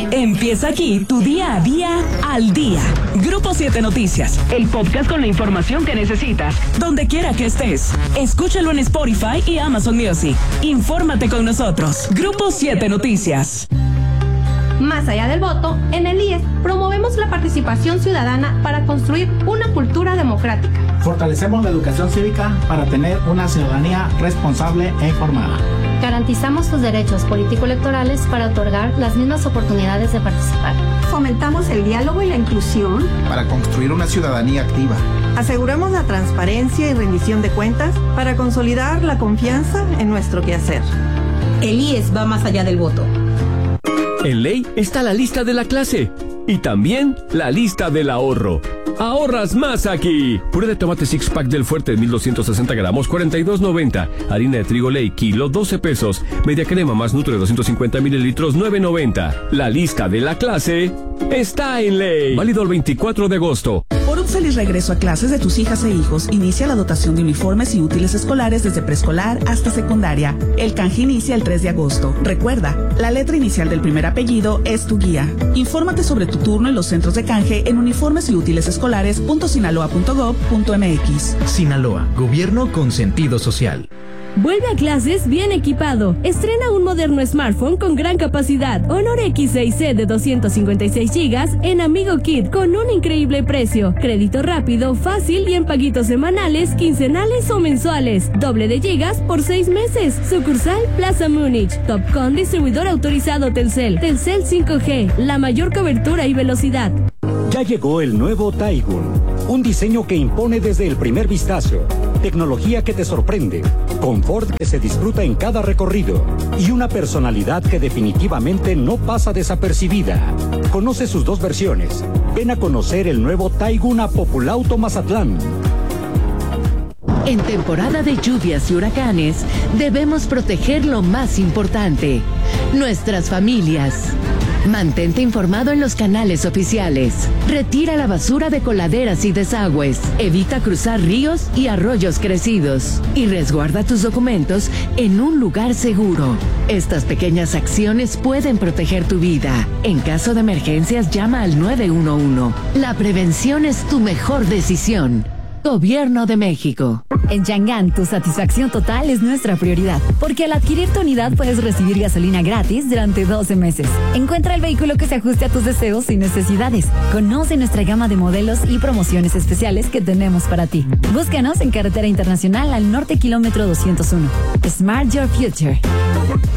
Empieza aquí tu día a día al día. Grupo 7 Noticias, el podcast con la información que necesitas, donde quiera que estés. Escúchalo en Spotify y Amazon Music. Infórmate con nosotros. Grupo 7 Noticias. Más allá del voto, en el IES promovemos la participación ciudadana para construir una cultura democrática. Fortalecemos la educación cívica para tener una ciudadanía responsable e informada. Garantizamos tus derechos político-electorales para otorgar las mismas oportunidades de participar. Fomentamos el diálogo y la inclusión para construir una ciudadanía activa. Aseguramos la transparencia y rendición de cuentas para consolidar la confianza en nuestro quehacer. El IES va más allá del voto. En ley está la lista de la clase y también la lista del ahorro. ¡Ahorras más aquí! Puré de tomate six pack del Fuerte, 1260 gramos, 42.90. Harina de trigo Ley, kilo, 12 pesos. Media crema más Nutri, 250 mililitros, 9.90. La lista de la clase está en ley. Válido el 24 de agosto. Por un feliz regreso a clases de tus hijas e hijos, inicia la dotación de uniformes y útiles escolares desde preescolar hasta secundaria. El canje inicia el 3 de agosto. Recuerda, la letra inicial del primer apellido es tu guía. Infórmate sobre tu turno en los centros de canje en uniformes y útiles escolares.sinaloa.gov.mx. Sinaloa, gobierno con sentido social. Vuelve a clases bien equipado. Estrena un moderno smartphone con gran capacidad. Honor X6C de 256 GB en Amigo Kit con un increíble precio. Crédito rápido, fácil y en paguitos semanales, quincenales o mensuales. Doble de gigas por 6 meses. Sucursal Plaza Múnich. Topcon distribuidor autorizado Telcel. Telcel 5G. La mayor cobertura y velocidad. Ya llegó el nuevo Taigun. Un diseño que impone desde el primer vistazo. Tecnología que te sorprende, confort que se disfruta en cada recorrido y una personalidad que definitivamente no pasa desapercibida. Conoce sus dos versiones. Ven a conocer el nuevo Taigun a Populauto Mazatlán. En temporada de lluvias y huracanes, debemos proteger lo más importante, nuestras familias. Mantente informado en los canales oficiales. Retira la basura de coladeras y desagües. Evita cruzar ríos y arroyos crecidos. Y resguarda tus documentos en un lugar seguro. Estas pequeñas acciones pueden proteger tu vida. En caso de emergencias, llama al 911. La prevención es tu mejor decisión. Gobierno de México. En Chang'an, tu satisfacción total es nuestra prioridad, porque al adquirir tu unidad puedes recibir gasolina gratis durante 12 meses. Encuentra el vehículo que se ajuste a tus deseos y necesidades. Conoce nuestra gama de modelos y promociones especiales que tenemos para ti. Búscanos en Carretera Internacional al norte, kilómetro 201. Smart Your Future.